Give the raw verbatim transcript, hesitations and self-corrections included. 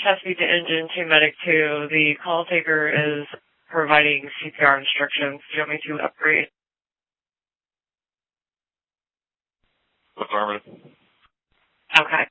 Chesapeake to Engine to Medic two. The call taker is providing C P R instructions. Do you want me to upgrade? Affirmative. Okay.